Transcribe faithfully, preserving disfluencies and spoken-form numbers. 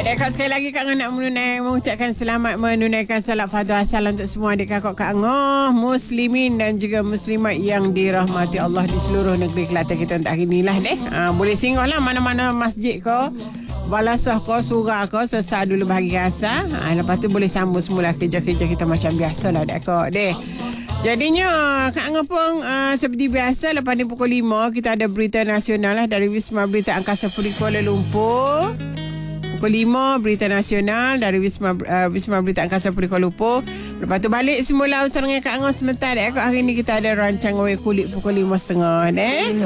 Baik, Kak, sekali lagi Kak Angah nak menunai, mengucapkan selamat menunaikan salat fardu asal untuk semua adik kakak Kak Angah, muslimin dan juga muslimat yang dirahmati Allah di seluruh negeri Kelantan kita untuk hari ni lah deh. Ha, boleh singgah lah mana-mana masjid ko, balasah ko, surah ko, selesai dulu bahagi asal. Ha, lepas tu boleh sambung semula kerja-kerja kita macam biasa lah dek kak deh. Jadinya Kak Angah pun uh, seperti biasa lepas ni pukul lima kita ada berita nasional lah dari Wisma Berita Angkasa Puri Kuala Lumpur. Pukul lima berita nasional dari Wisma uh, Wisma Berita Angkasa Puri Kuala Lumpur. Lepas tu balik semula usaha dengan Kak Angah sebentar dek. Hari ni kita ada rancang Awet Kulit pukul lima tiga puluh dek.